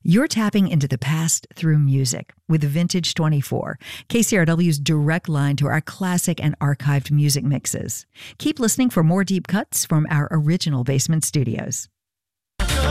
You're tapping into the past through music with Vintage 24, KCRW's direct line to our classic and archived music mixes. Keep listening for more deep cuts from our original basement studios.